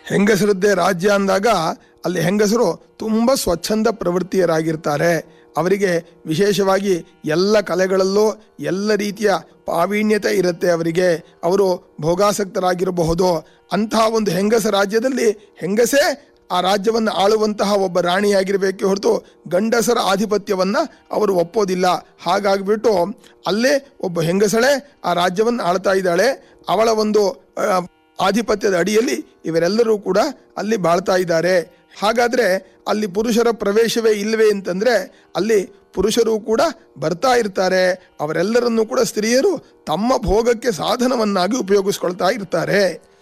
ಹೆಂಗಸರದ್ದೇ ರಾಜ್ಯ ಅಂದಾಗ ಅಲ್ಲಿ ಹೆಂಗಸರು ತುಂಬ ಸ್ವಚ್ಛಂದ ಪ್ರವೃತ್ತಿಯರಾಗಿರ್ತಾರೆ. ಅವರಿಗೆ ವಿಶೇಷವಾಗಿ ಎಲ್ಲ ಕಲೆಗಳಲ್ಲೂ ಎಲ್ಲ ರೀತಿಯ ಪ್ರಾವೀಣ್ಯತೆ ಇರುತ್ತೆ. ಅವರಿಗೆ ಅವರು ಭೋಗಾಸಕ್ತರಾಗಿರಬಹುದು. ಅಂತಹ ಒಂದು ಹೆಂಗಸ ರಾಜ್ಯದಲ್ಲಿ ಹೆಂಗಸೇ ಆ ರಾಜ್ಯವನ್ನು ಆಳುವಂತಹ ಒಬ್ಬ ರಾಣಿಯಾಗಿರಬೇಕೆ ಹೊರತು ಗಂಡಸರ ಆಧಿಪತ್ಯವನ್ನು ಅವರು ಒಪ್ಪೋದಿಲ್ಲ. ಹಾಗಾಗಿಬಿಟ್ಟು ಅಲ್ಲೇ ಒಬ್ಬ ಹೆಂಗಸಳೇ ಆ ರಾಜ್ಯವನ್ನು ಆಳ್ತಾ ಇದ್ದಾಳೆ. ಅವಳ ಒಂದು ಆಧಿಪತ್ಯದ ಅಡಿಯಲ್ಲಿ ಇವರೆಲ್ಲರೂ ಕೂಡ ಅಲ್ಲಿ ಬಾಳ್ತಾ ಇದ್ದಾರೆ. ಹಾಗಾದರೆ ಅಲ್ಲಿ ಪುರುಷರ ಪ್ರವೇಶವೇ ಇಲ್ಲವೇ ಅಂತಂದರೆ ಅಲ್ಲಿ ಪುರುಷರು ಕೂಡ ಬರ್ತಾ ಇರ್ತಾರೆ. ಅವರೆಲ್ಲರನ್ನೂ ಕೂಡ ಸ್ತ್ರೀಯರು ತಮ್ಮ ಭೋಗಕ್ಕೆ ಸಾಧನವನ್ನಾಗಿ ಉಪಯೋಗಿಸ್ಕೊಳ್ತಾ ಇರ್ತಾರೆ.